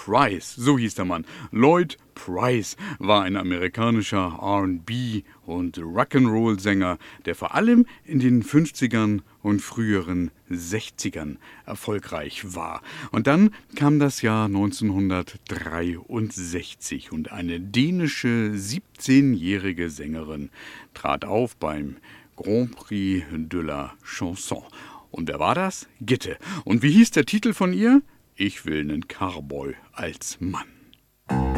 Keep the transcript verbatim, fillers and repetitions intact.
Price, so hieß der Mann. Lloyd Price war ein amerikanischer R und B- und Rock'n'Roll-Sänger, der vor allem in den fünfzigern und früheren sechzigern erfolgreich war. Und dann kam das Jahr neunzehnhundertdreiundsechzig und eine dänische siebzehnjährige Sängerin trat auf beim Grand Prix de la Chanson. Und wer war das? Gitte. Und wie hieß der Titel von ihr? Ich will nen Cowboy als Mann.